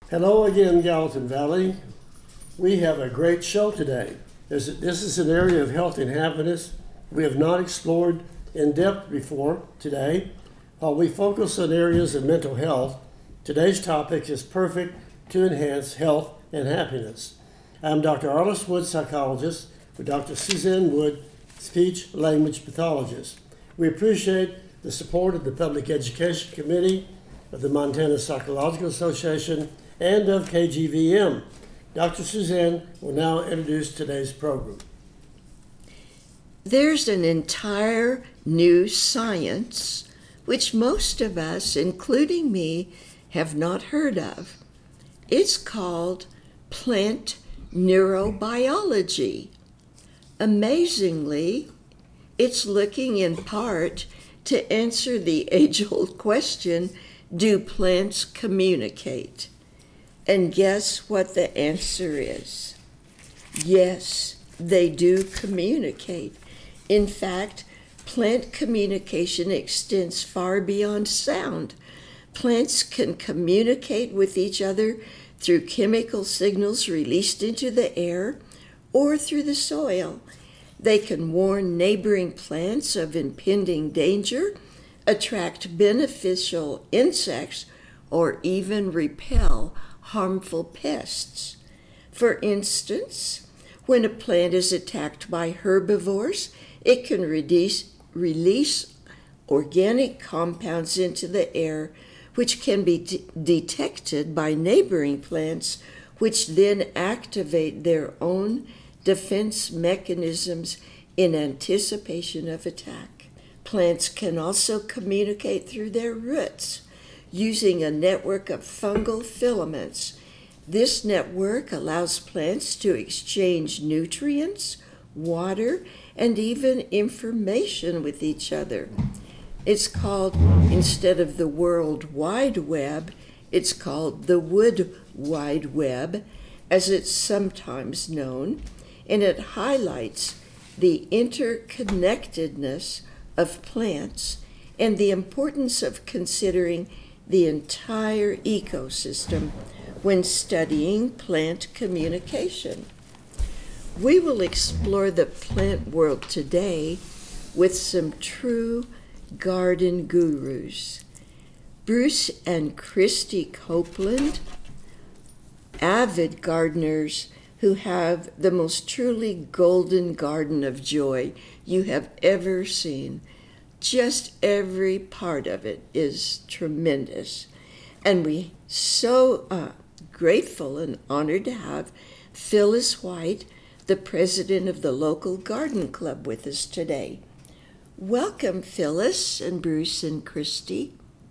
Hello again, Gallatin Valley. We have a great show today. This is an area of health and happiness we have not explored in depth before today. While we focus on areas of mental health, today's topic is perfect to enhance health and happiness. I'm Dr. Arliss Wood, psychologist, with Dr. Suzanne Wood, speech language pathologist. We appreciate the support of the Public Education Committee, of the Montana Psychological Association, and of KGVM. Dr. Suzanne will now introduce today's program. There's an entire new science which most of us, including me, have not heard of. It's called plant neurobiology. Amazingly, it's looking in part to answer the age-old question, do plants communicate? And guess what the answer is? Yes, they do communicate. In fact, plant communication extends far beyond sound. Plants can communicate with each other through chemical signals released into the air or through the soil. They can warn neighboring plants of impending danger, attract beneficial insects, or even repel harmful pests. For instance, when a plant is attacked by herbivores, it can release organic compounds into the air, which can be detected by neighboring plants, which then activate their own defense mechanisms in anticipation of attack. Plants can also communicate through their roots, using a network of fungal filaments. This network allows plants to exchange nutrients, water, and even information with each other. It's called, instead of the World Wide Web, it's called the Wood Wide Web, as it's sometimes known, and it highlights the interconnectedness of plants and the importance of considering the entire ecosystem when studying plant communication. We will explore the plant world today with some true garden gurus. Bruce and Christy Copeland, avid gardeners who have the most truly golden garden of joy you have ever seen. Just every part of it is tremendous. And we're so grateful and honored to have Phyllis White, the president of the local garden club, with us today. Welcome, Phyllis and Bruce and Christy.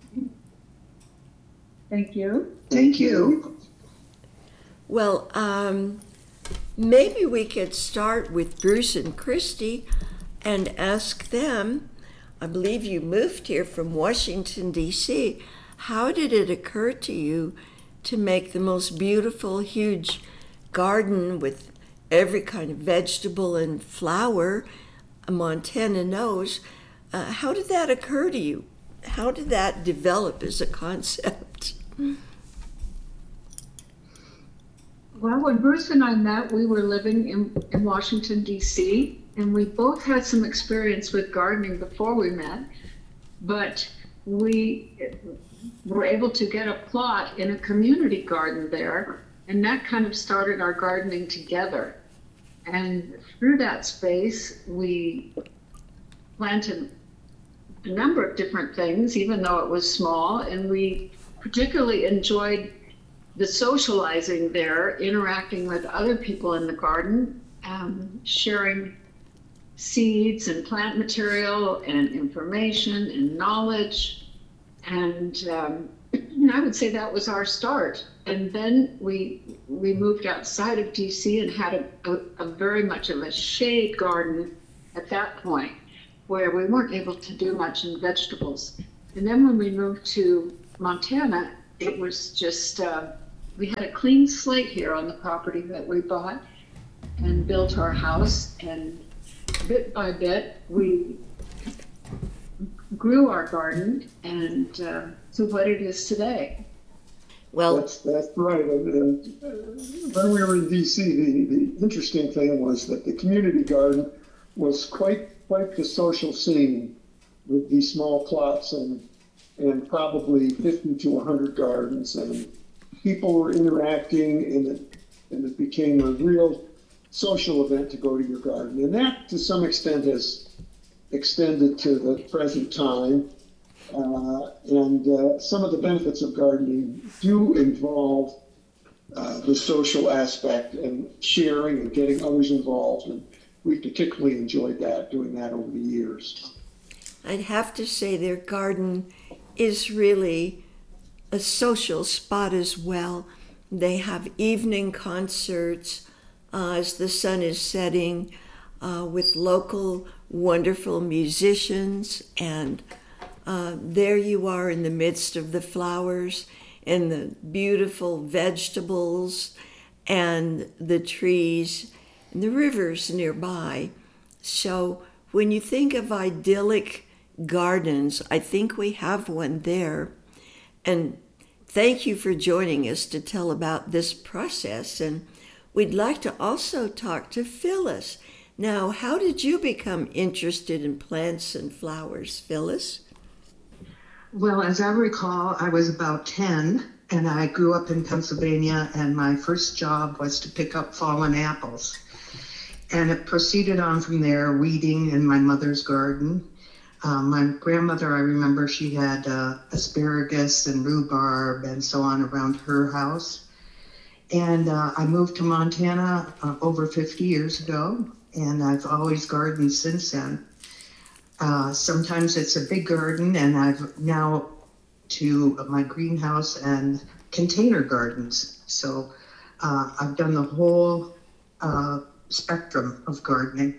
Thank you. Thank you. Well, maybe we could start with Bruce and Christy and ask them, I believe you moved here from Washington, D.C. How did it occur to you to make the most beautiful, huge garden with every kind of vegetable and flower Montana knows? How did that occur to you? How did that develop as a concept? Well, when Bruce and I met, we were living in Washington, D.C., and we both had some experience with gardening before we met, but we were able to get a plot in a community garden there, and that kind of started our gardening together. And through that space, we planted a number of different things, even though it was small, and we particularly enjoyed the socializing there, interacting with other people in the garden, sharing seeds and plant material and information and knowledge. And I would say that was our start. And then we moved outside of DC and had a very much of a shade garden at that point, where we weren't able to do much in vegetables. And then when we moved to Montana, it was just, we had a clean slate here on the property that we bought and built our house, and bit by bit, we grew our garden and to what it is today. Well, That's right. And when we were in DC, the interesting thing was that the community garden was quite the social scene with these small plots and probably 50 to 100 gardens, and people were interacting, and it became a real social event to go to your garden. And that, to some extent, has extended to the present time. And some of the benefits of gardening do involve the social aspect and sharing and getting others involved. And we particularly enjoyed that, doing that over the years. I'd have to say their garden is really a social spot as well. They have evening concerts as the sun is setting with local wonderful musicians, and there you are in the midst of the flowers and the beautiful vegetables and the trees and the rivers nearby. So when you think of idyllic gardens, I think we have one there. And thank you for joining us to tell about this process. And we'd like to also talk to Phyllis. Now, how did you become interested in plants and flowers, Phyllis? Well, as I recall, I was about 10 and I grew up in Pennsylvania, and my first job was to pick up fallen apples. And it proceeded on from there, weeding in my mother's garden. My grandmother, I remember she had asparagus and rhubarb and so on around her house. And I moved to Montana over 50 years ago, and I've always gardened since then. Sometimes it's a big garden, and I've now to my greenhouse and container gardens. So I've done the whole spectrum of gardening.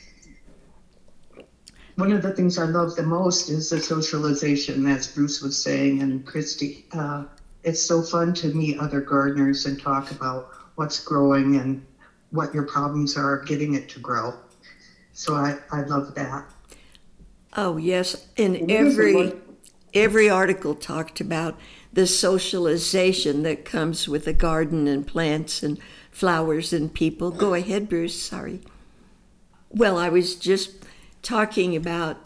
One of the things I love the most is the socialization, as Bruce was saying, and Christy. It's so fun to meet other gardeners and talk about what's growing and what your problems are getting it to grow. So I love that. Oh, yes. And every article talked about the socialization that comes with a garden and plants and flowers and people. Go ahead, Bruce. Sorry. Well, I was just talking about,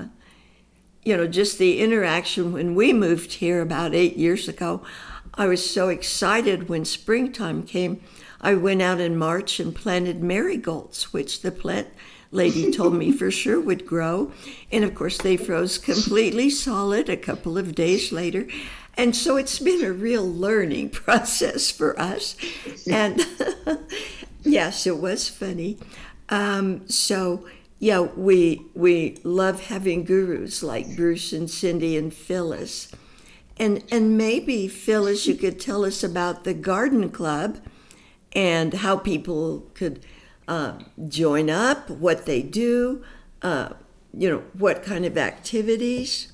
just the interaction when we moved here about 8 years ago. I was so excited when springtime came. I went out in March and planted marigolds, which the plant lady told me for sure would grow. And of course, they froze completely solid a couple of days later. And so it's been a real learning process for us. And yes, it was funny. Yeah, we love having gurus like Bruce and Cindy and Phyllis. And maybe, Phyllis, you could tell us about the garden club and how people could join up, what they do, what kind of activities.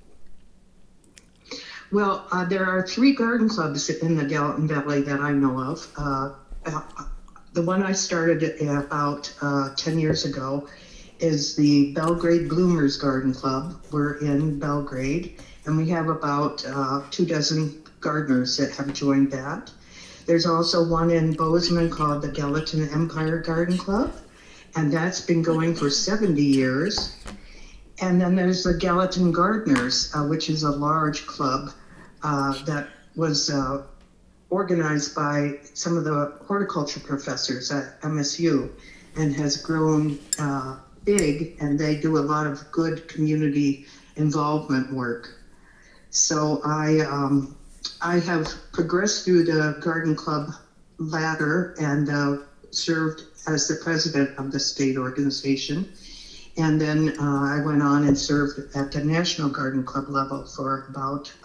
Well, there are 3 garden clubs in the Gallatin Valley that I know of. The one I started about 10 years ago is the Belgrade Bloomers Garden Club. We're in Belgrade, and we have about 24 gardeners that have joined that. There's also one in Bozeman called the Gallatin Empire Garden Club, and that's been going for 70 years. And then there's the Gallatin Gardeners, which is a large club that was organized by some of the horticulture professors at MSU and has grown big, and they do a lot of good community involvement work. So I have progressed through the garden club ladder and served as the president of the state organization. And then I went on and served at the National Garden Club level for about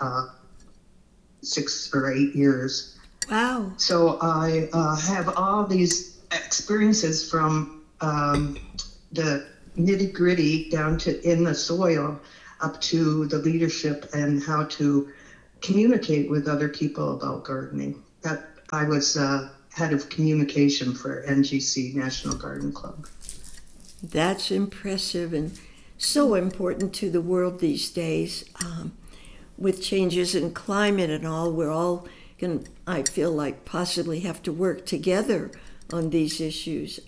6 or 8 years. Wow. So I have all these experiences from the nitty gritty down to in the soil up to the leadership and how to communicate with other people about gardening. That I was head of communication for NGC, National Garden Club. That's impressive and so important to the world these days. With changes in climate and all, we're all I feel like, possibly have to work together on these issues.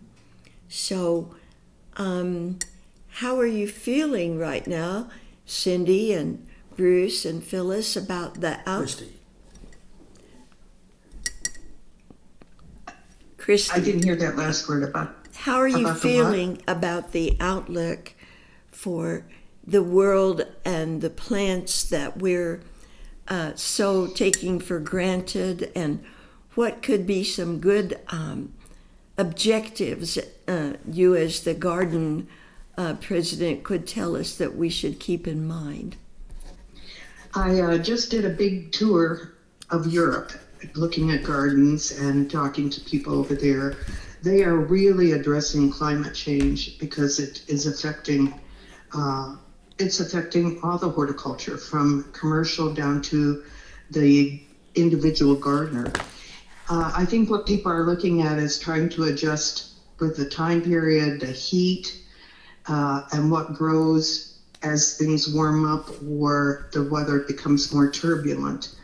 How are you feeling right now, Cindy and Bruce and Phyllis, about the Christie. Christy, I didn't hear that last word about. how are you about the what? feeling about the outlook for the world and the plants that we're so taking for granted, and what could be some good objectives you as the garden president could tell us that we should keep in mind? I just did a big tour of Europe, looking at gardens and talking to people over there. They are really addressing climate change because it is affecting it's affecting all the horticulture, from commercial down to the individual gardener. I think what people are looking at is trying to adjust with the time period, the heat, and what grows as things warm up or the weather becomes more turbulent.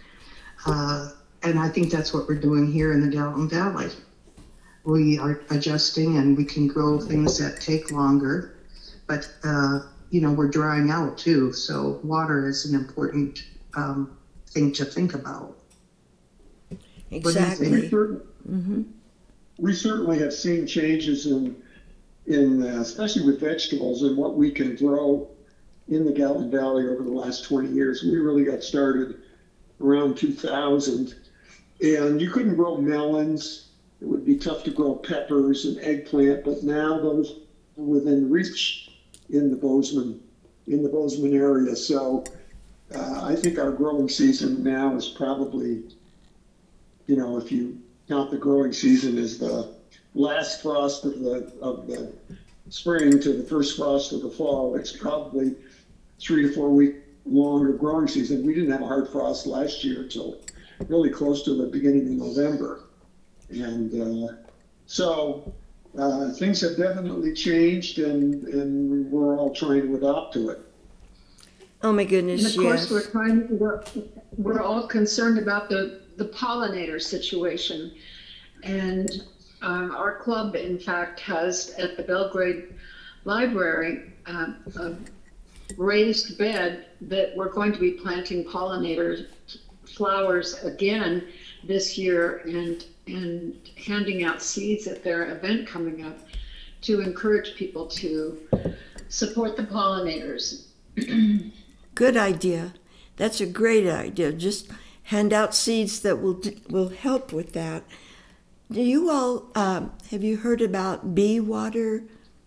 And I think that's what we're doing here in the Gallatin Valley. We are adjusting, and we can grow things that take longer, but we're drying out too. So water is an important thing to think about. Exactly. We certainly have seen changes in especially with vegetables and what we can grow in the Gallatin Valley over the last 20 years. We really got started around 2000, and you couldn't grow melons. It would be tough to grow peppers and eggplant, but now those are within reach in the Bozeman area. So I think our growing season now is probably, if you count the growing season as the last frost of the spring to the first frost of the fall, it's probably 3 to 4 week longer growing season. We didn't have a hard frost last year until really close to the beginning of November. And so things have definitely changed, and we're all trying to adapt to it. Oh my And goodness, of course, yes. we're all concerned about the pollinator situation. And our club, in fact, has at the Belgrade Library a raised bed that we're going to be planting pollinator flowers again this year, and handing out seeds at their event coming up to encourage people to support the pollinators. Good idea. That's a great idea. Just hand out seeds that will help with that. Do you all have you heard about bee water?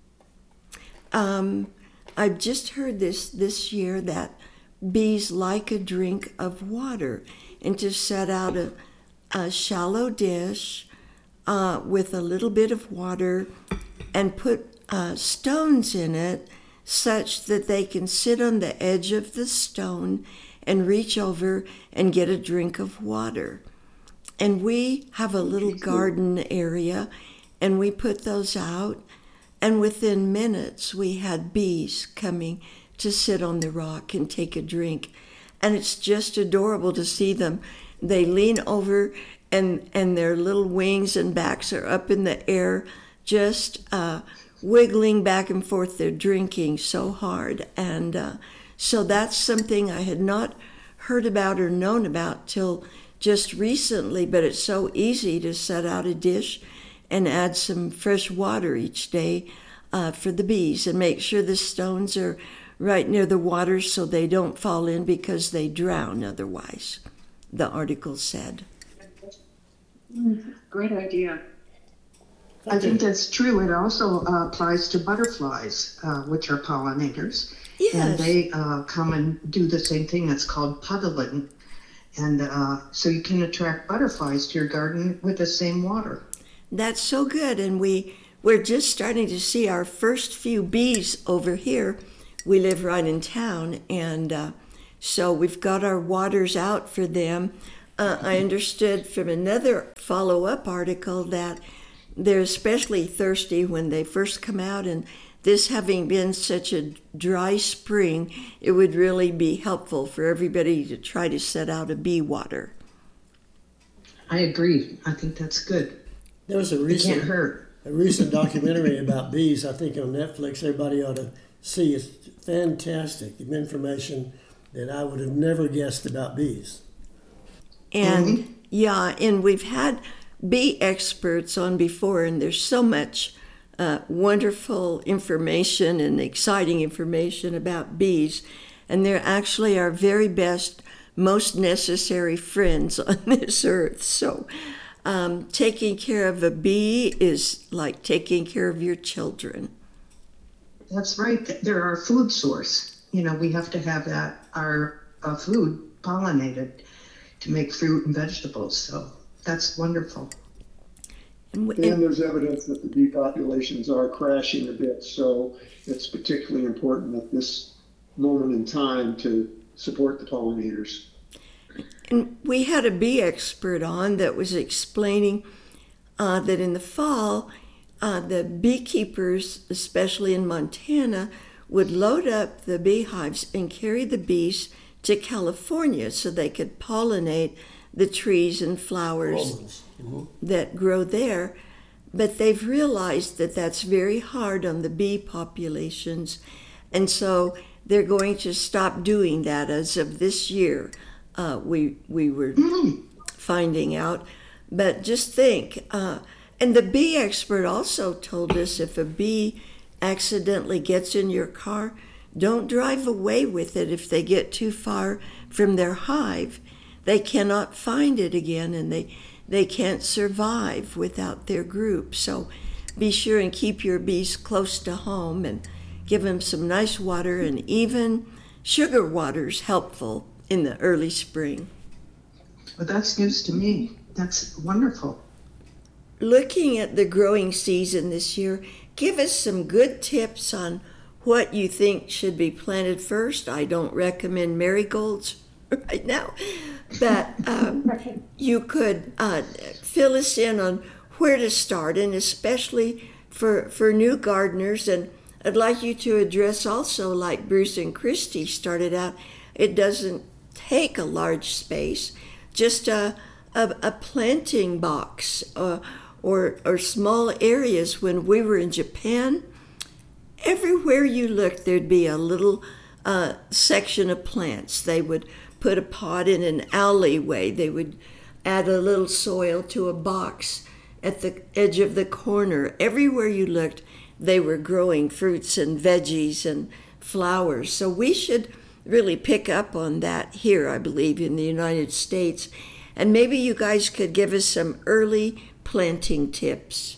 I've just heard this year that bees like a drink of water, and to set out a shallow dish with a little bit of water and put stones in it, such that they can sit on the edge of the stone and reach over and get a drink of water. And we have a little garden area, and we put those out, and within minutes we had bees coming to sit on the rock and take a drink. And it's just adorable to see them. They lean over, and their little wings and backs are up in the air, just wiggling back and forth. They're drinking so hard. And so that's something I had not heard about or known about till just recently, but it's so easy to set out a dish and add some fresh water each day for the bees, and make sure the stones are right near the water so they don't fall in because they drown otherwise, the article said. Great idea. I think that's true. It also applies to butterflies, which are pollinators. Yes. And they come and do the same thing. It's called puddling. And so you can attract butterflies to your garden with the same water. That's so good. And we're just starting to see our first few bees over here. We live right in town, and so we've got our waters out for them. I understood from another follow-up article that they're especially thirsty when they first come out, and this having been such a dry spring, it would really be helpful for everybody to try to set out a bee water. I agree. I think that's good. There was a It recent can't hurt. documentary about bees, I think on Netflix. Everybody ought to see. It's fantastic information that I would have never guessed about bees. And yeah, and we've had bee experts on before, and there's so much wonderful information and exciting information about bees. And they're actually our very best, most necessary friends on this earth. So taking care of a bee is like taking care of your children. That's right. They're our food source. You know, we have to have our food pollinated to make fruit and vegetables. So that's wonderful. And there's evidence that the bee populations are crashing a bit, so it's particularly important at this moment in time to support the pollinators. And we had a bee expert on that was explaining that in the fall, the beekeepers, especially in Montana, would load up the beehives and carry the bees to California so they could pollinate the trees and flowers that grow there. But they've realized that that's very hard on the bee populations, and so they're going to stop doing that as of this year. We were finding out, but just think. And the bee expert also told us if a bee accidentally gets in your car, don't drive away with it if they get too far from their hive. They cannot find it again, and they can't survive without their group. So be sure and keep your bees close to home and give them some nice water, and even sugar water's helpful in the early spring. Well, that's news to me. That's wonderful. Looking at the growing season this year, give us some good tips on what you think should be planted first. I don't recommend marigolds right now, but you could fill us in on where to start, and especially for new gardeners. And I'd like you to address also, like Bruce and Christy started out, it doesn't take a large space, just a planting box or small areas. When we were in Japan, everywhere you looked, there'd be a little section of plants. They would put a pot in an alleyway. They would add a little soil to a box at the edge of the corner. Everywhere you looked, they were growing fruits and veggies and flowers. So we should really pick up on that here, I believe, in the United States. And maybe you guys could give us some early planting tips.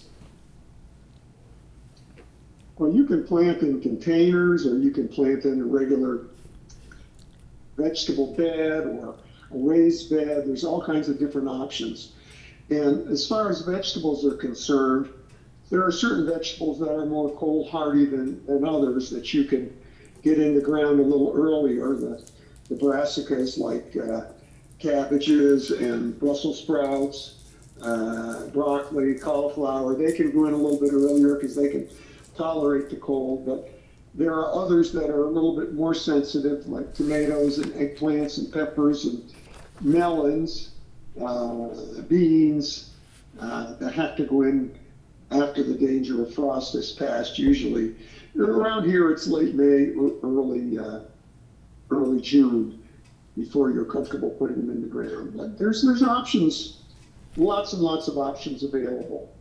Well, you can plant in containers, or you can plant in a regular vegetable bed or a raised bed. There's all kinds of different options. And as far as vegetables are concerned, there are certain vegetables that are more cold hardy than others that you can get in the ground a little earlier. The brassicas, like cabbages and Brussels sprouts, broccoli, cauliflower, they can go in a little bit earlier because they can tolerate the cold. But there are others that are a little bit more sensitive, like tomatoes and eggplants and peppers and melons, beans, that have to go in after the danger of frost has passed. Usually around here it's late May, early June before you're comfortable putting them in the ground. But there's options, lots and lots of options available.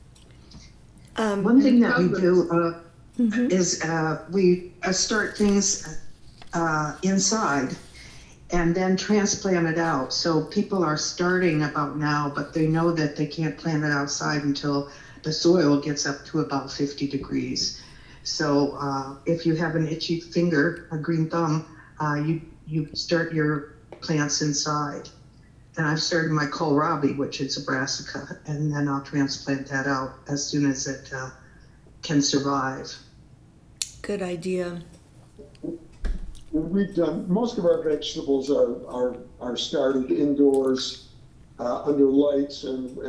One thing that we do is we start things inside and then transplant it out. So people are starting about now, but they know that they can't plant it outside until the soil gets up to about 50 degrees. So if you have an itchy finger, a green thumb, you start your plants inside. And I've started my kohlrabi, which is a brassica, and then I'll transplant that out as soon as it can survive. Good idea. We've done, most of our vegetables are started indoors under lights and